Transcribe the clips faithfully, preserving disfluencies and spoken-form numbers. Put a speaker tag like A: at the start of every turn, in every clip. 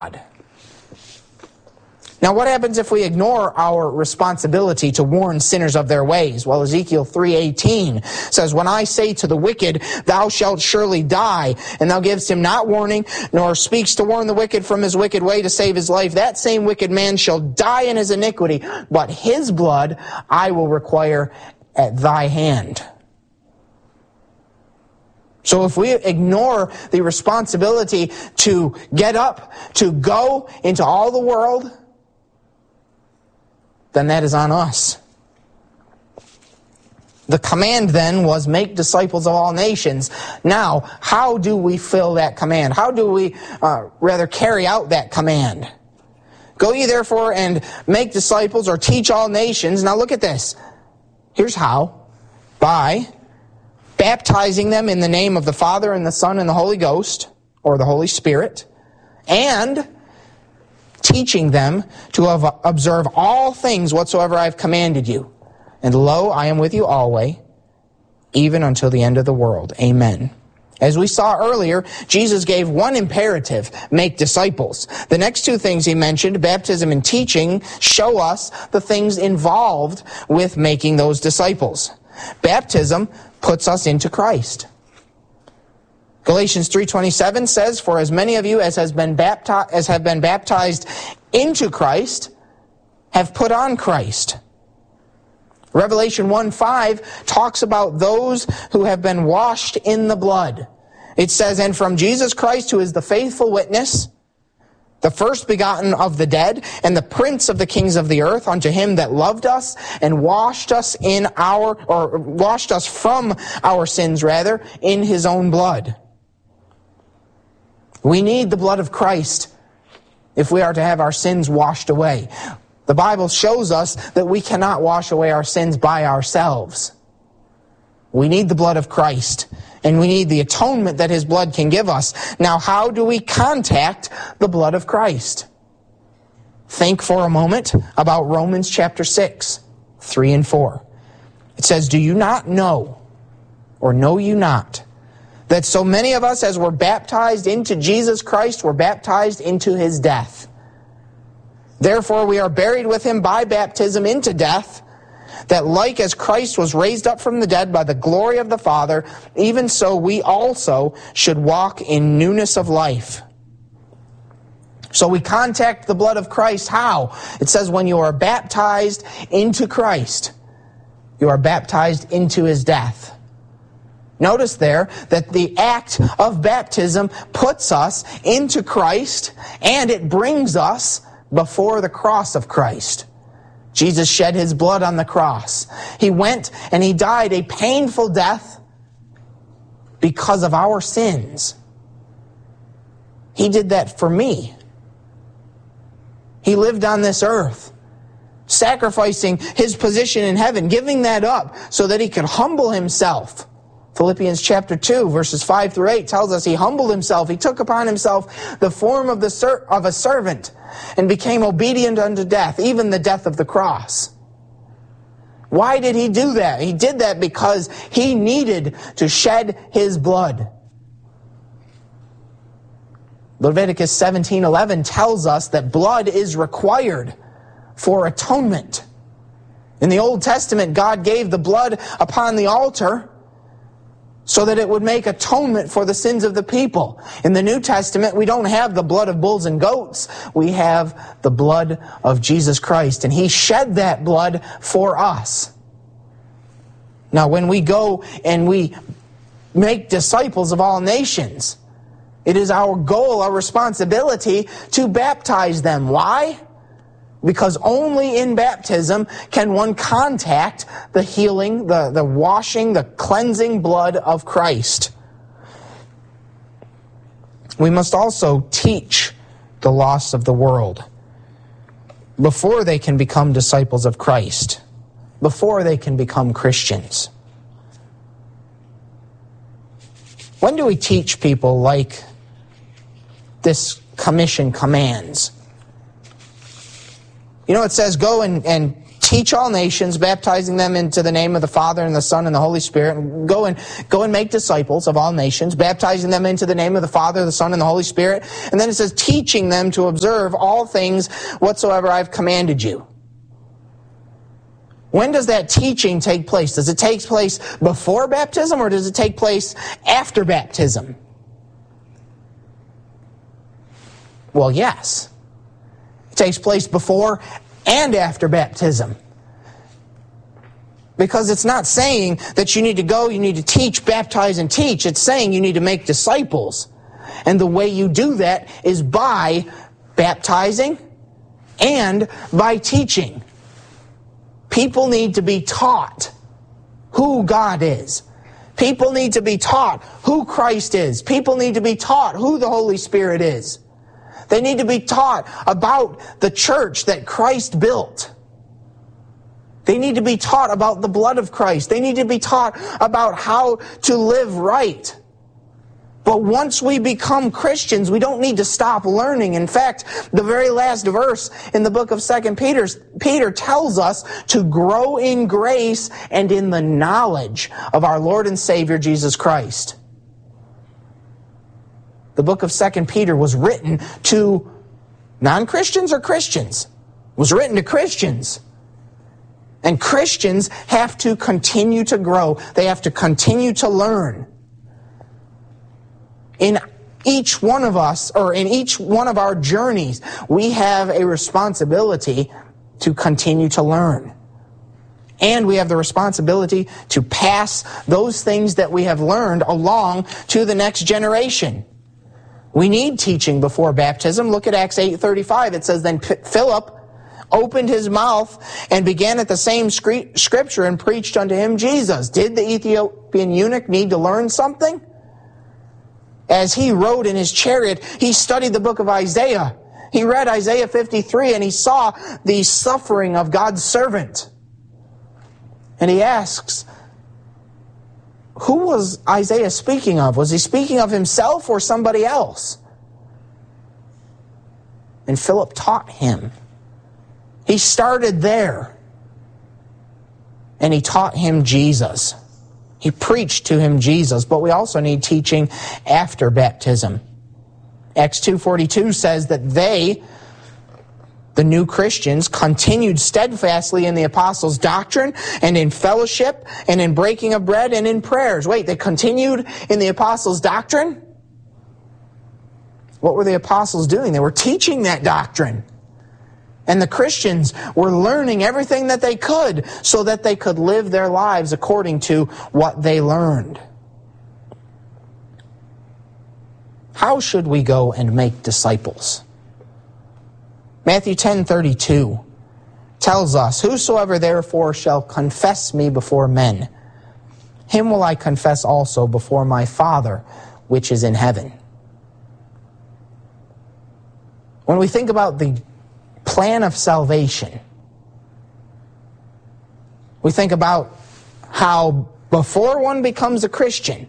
A: Now, what happens if we ignore our responsibility to warn sinners of their ways? Well, Ezekiel three eighteen says, "When I say to the wicked, thou shalt surely die, and thou givest him not warning, nor speaks to warn the wicked from his wicked way to save his life, that same wicked man shall die in his iniquity, but his blood I will require at thy hand." So if we ignore the responsibility to get up, to go into all the world, then that is on us. The command then was, make disciples of all nations. Now, how do we fill that command? How do we uh, rather carry out that command? Go ye therefore and make disciples, or teach all nations. Now look at this. Here's how. By baptizing them in the name of the Father and the Son and the Holy Ghost, or the Holy Spirit, and teaching them to observe all things whatsoever I have commanded you. And lo, I am with you always, even until the end of the world. Amen. As we saw earlier, Jesus gave one imperative, make disciples. The next two things he mentioned, baptism and teaching, show us the things involved with making those disciples. Baptism puts us into Christ. Galatians three twenty-seven says, "For as many of you as has been baptized, as have been baptized into Christ, have put on Christ." Revelation one five talks about those who have been washed in the blood. It says, "And from Jesus Christ, who is the faithful witness, the first begotten of the dead, and the prince of the kings of the earth, unto him that loved us and washed us in our, or washed us from our sins, rather, in his own blood." We need the blood of Christ if we are to have our sins washed away. The Bible shows us that we cannot wash away our sins by ourselves. We need the blood of Christ, and we need the atonement that his blood can give us. Now, how do we contact the blood of Christ? Think for a moment about Romans chapter six, three and four. It says, "Do you not know, or know you not, that so many of us as were baptized into Jesus Christ were baptized into his death? Therefore we are buried with him by baptism into death, that like as Christ was raised up from the dead by the glory of the Father, even so we also should walk in newness of life." So we contact the blood of Christ. How? It says when you are baptized into Christ, you are baptized into his death. Notice there that the act of baptism puts us into Christ, and it brings us before the cross of Christ. Jesus shed his blood on the cross. He went and he died a painful death because of our sins. He did that for me. He lived on this earth, sacrificing his position in heaven, giving that up so that he could humble himself. Philippians chapter two, verses five through eight tells us he humbled himself. He took upon himself the form of the ser- of a servant and became obedient unto death, even the death of the cross. Why did he do that? He did that because he needed to shed his blood. Leviticus seventeen eleven tells us that blood is required for atonement. In the Old Testament, God gave the blood upon the altar so that it would make atonement for the sins of the people. In the New Testament, we don't have the blood of bulls and goats. We have the blood of Jesus Christ, and he shed that blood for us. Now, when we go and we make disciples of all nations, it is our goal, our responsibility to baptize them. Why? Because only in baptism can one contact the healing, the, the washing, the cleansing blood of Christ. We must also teach the lost of the world before they can become disciples of Christ, before they can become Christians. When do we teach people like this commission commands? You know, it says, go and, and teach all nations, baptizing them into the name of the Father and the Son and the Holy Spirit. And go and go and make disciples of all nations, baptizing them into the name of the Father, the Son, and the Holy Spirit. And then it says, teaching them to observe all things whatsoever I've commanded you. When does that teaching take place? Does it take place before baptism, or does it take place after baptism? Well, yes. It takes place before and after baptism. Because it's not saying that you need to go, you need to teach, baptize, and teach. It's saying you need to make disciples. And the way you do that is by baptizing and by teaching. People need to be taught who God is. People need to be taught who Christ is. People need to be taught who the Holy Spirit is. They need to be taught about the church that Christ built. They need to be taught about the blood of Christ. They need to be taught about how to live right. But once we become Christians, we don't need to stop learning. In fact, the very last verse in the book of Second Peter, Peter tells us to grow in grace and in the knowledge of our Lord and Savior Jesus Christ. The book of Second Peter was written to non-Christians or Christians? It was written to Christians. And Christians have to continue to grow. They have to continue to learn. In each one of us, or in each one of our journeys, we have a responsibility to continue to learn. And we have the responsibility to pass those things that we have learned along to the next generation. We need teaching before baptism. Look at Acts eight thirty-five. It says, then Philip opened his mouth and began at the same scripture and preached unto him Jesus. Did the Ethiopian eunuch need to learn something? As he rode in his chariot, he studied the book of Isaiah. He read Isaiah fifty-three and he saw the suffering of God's servant. And he asks, who was Isaiah speaking of? Was he speaking of himself or somebody else? And Philip taught him. He started there. And he taught him Jesus. He preached to him Jesus. But we also need teaching after baptism. Acts two forty-two says that they, the new Christians, continued steadfastly in the apostles' doctrine and in fellowship and in breaking of bread and in prayers. Wait, they continued in the apostles' doctrine? What were the apostles doing? They were teaching that doctrine. And the Christians were learning everything that they could so that they could live their lives according to what they learned. How should we go and make disciples? Matthew ten thirty-two tells us, whosoever therefore shall confess me before men, him will I confess also before my Father which is in heaven. When we think about the plan of salvation, we think about how before one becomes a Christian,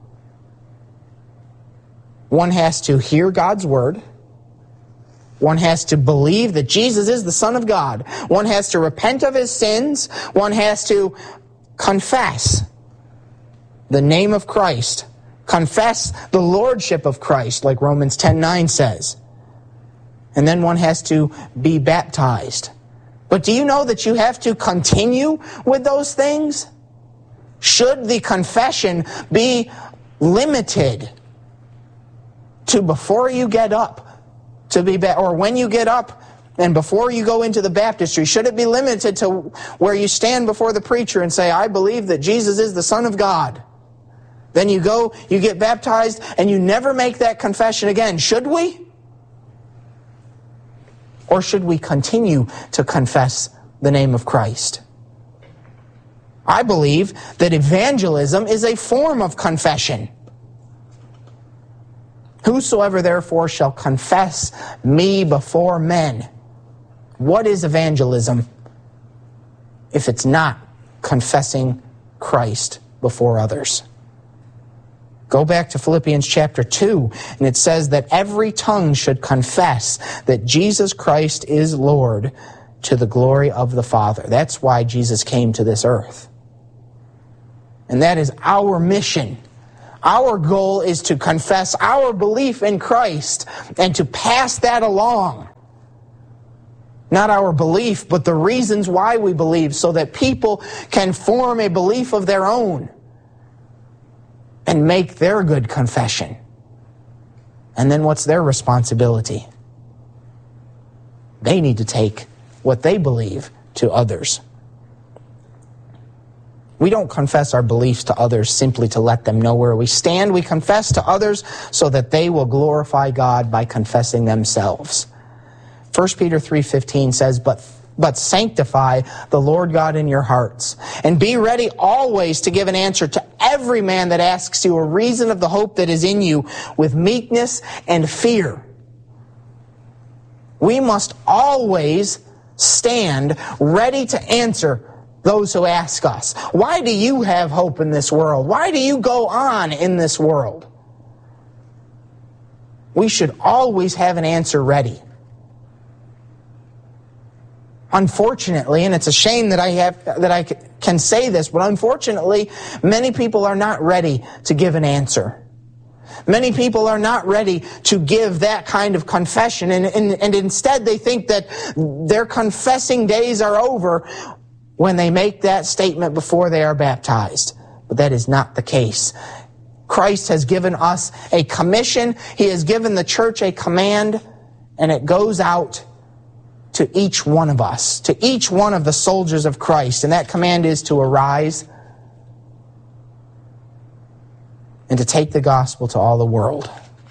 A: one has to hear God's word. One has to believe that Jesus is the Son of God. One has to repent of his sins. One has to confess the name of Christ. Confess the lordship of Christ, like Romans ten nine says. And then one has to be baptized. But do you know that you have to continue with those things? Should the confession be limited to before you get up to be ba- or when you get up and before you go into the baptistry? Should it be limited to where you stand before the preacher and say, I believe that Jesus is the Son of God? Then you go, you get baptized, and you never make that confession again. Should we? Or should we continue to confess the name of Christ? I believe that evangelism is a form of confession. Whosoever therefore shall confess me before men. What is evangelism if it's not confessing Christ before others? Go back to Philippians chapter two, and it says that every tongue should confess that Jesus Christ is Lord, to the glory of the Father. That's why Jesus came to this earth. And that is our mission. Our goal is to confess our belief in Christ and to pass that along. Not our belief, but the reasons why we believe, so that people can form a belief of their own and make their good confession. And then what's their responsibility? They need to take what they believe to others. We don't confess our beliefs to others simply to let them know where we stand. We confess to others so that they will glorify God by confessing themselves. First Peter three fifteen says, But but sanctify the Lord God in your hearts, and be ready always to give an answer to every man that asks you a reason of the hope that is in you, with meekness and fear. We must always stand ready to answer those who ask us, why do you have hope in this world? Why do you go on in this world? We should always have an answer ready. Unfortunately, and it's a shame that I have that I can say this, but unfortunately, many people are not ready to give an answer. Many people are not ready to give that kind of confession, and, and, and instead they think that their confessing days are over when they make that statement before they are baptized. But that is not the case. Christ has given us a commission. He has given the church a command, and it goes out to each one of us, to each one of the soldiers of Christ. And that command is to arise and to take the gospel to all the world.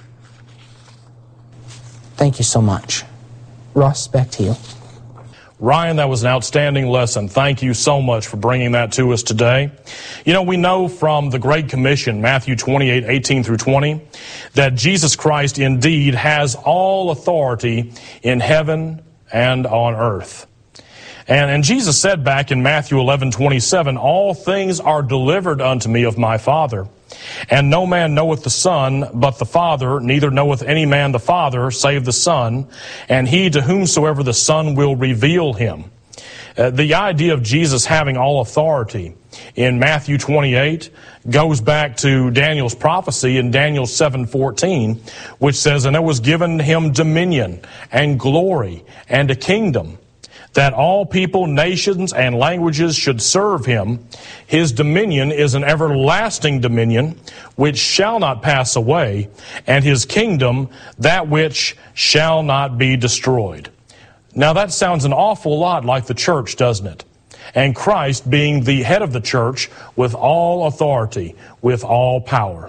A: Thank you so much. Russ, back to you.
B: Ryan, that was an outstanding lesson. Thank you so much for bringing that to us today. You know, we know from the Great Commission, Matthew twenty-eight, eighteen through twenty, that Jesus Christ indeed has all authority in heaven and on earth. And, and Jesus said back in Matthew eleven, twenty-seven, all things are delivered unto me of my Father. And no man knoweth the Son but the Father, neither knoweth any man the Father save the Son, and he to whomsoever the Son will reveal him. Uh, the idea of Jesus having all authority in Matthew twenty-eight goes back to Daniel's prophecy in Daniel seven fourteen, which says, And there was given him dominion and glory and a kingdom, that all people, nations, and languages should serve him. His dominion is an everlasting dominion, which shall not pass away, and his kingdom that which shall not be destroyed. Now that sounds an awful lot like the church, doesn't it? And Christ being the head of the church with all authority, with all power.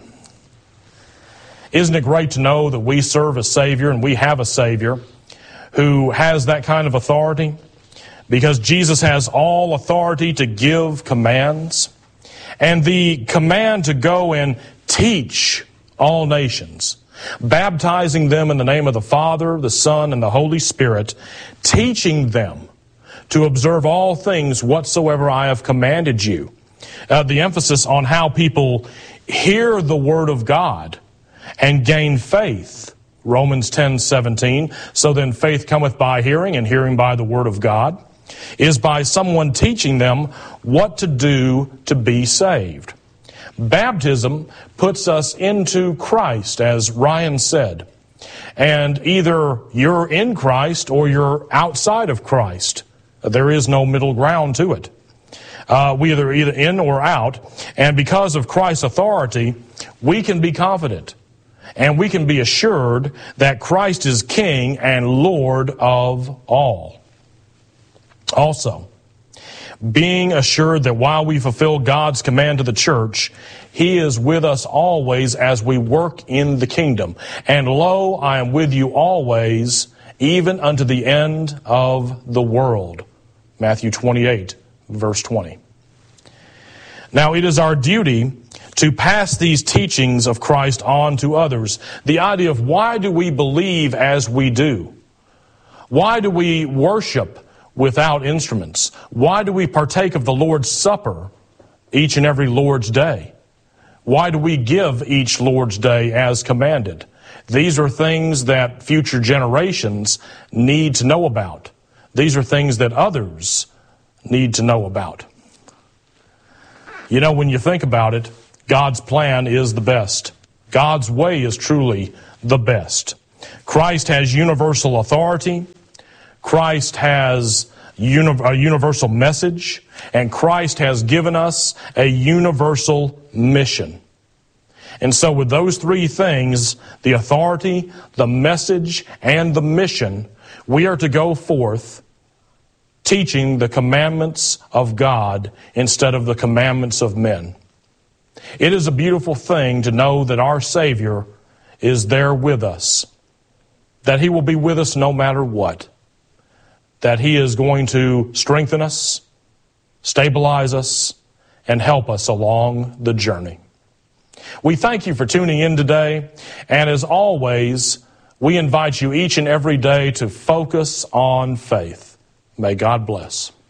B: Isn't it great to know that we serve a Savior and we have a Savior who has that kind of authority? Because Jesus has all authority to give commands, and the command to go and teach all nations, baptizing them in the name of the Father, the Son, and the Holy Spirit, teaching them to observe all things whatsoever I have commanded you. Uh, the emphasis on how people hear the Word of God and gain faith. Romans ten seventeen, so then faith cometh by hearing, and hearing by the Word of God, is by someone teaching them what to do to be saved. Baptism puts us into Christ, as Ryan said. And either you're in Christ or you're outside of Christ. There is no middle ground to it. Uh, we are either in or out. And because of Christ's authority, we can be confident. And we can be assured that Christ is King and Lord of all. Also, being assured that while we fulfill God's command to the church, He is with us always as we work in the kingdom. And lo, I am with you always, even unto the end of the world. Matthew twenty-eight, verse twenty. Now, it is our duty to pass these teachings of Christ on to others. The idea of why do we believe as we do? Why do we worship without instruments? Why do we partake of the Lord's Supper each and every Lord's Day? Why do we give each Lord's Day as commanded? These are things that future generations need to know about. These are things that others need to know about. You know, when you think about it, God's plan is the best. God's way is truly the best. Christ has universal authority. Christ has uni- a universal message. And Christ has given us a universal mission. And so with those three things, the authority, the message, and the mission, we are to go forth teaching the commandments of God instead of the commandments of men. It is a beautiful thing to know that our Savior is there with us, that He will be with us no matter what, that He is going to strengthen us, stabilize us, and help us along the journey. We thank you for tuning in today, and as always, we invite you each and every day to focus on faith. May God bless.